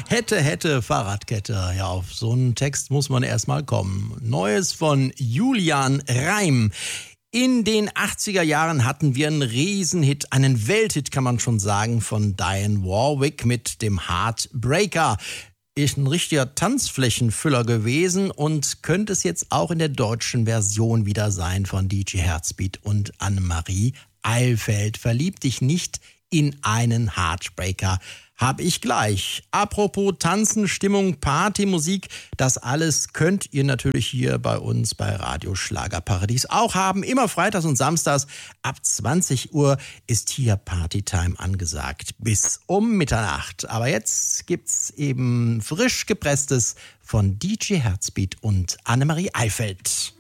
Hätte, Fahrradkette. Ja, auf so einen Text muss man erstmal kommen. Neues von Julian Reim. In den 80er Jahren hatten wir einen Riesenhit, einen Welthit kann man schon sagen, von Dionne Warwick mit dem Heartbreaker. Ist ein richtiger Tanzflächenfüller gewesen und könnte es jetzt auch in der deutschen Version wieder sein von DJ Herzbeat und Annemarie Eilfeld. Verlieb dich nicht in einen Heartbreaker. Hab ich gleich. Apropos Tanzen, Stimmung, Party, Musik, das alles könnt ihr natürlich hier bei uns bei Radio Schlagerparadies auch haben. Immer freitags und samstags ab 20 Uhr ist hier Partytime angesagt bis um Mitternacht. Aber jetzt gibt's eben frisch gepresstes von DJ Herzbeat und Annemarie Eilfeld.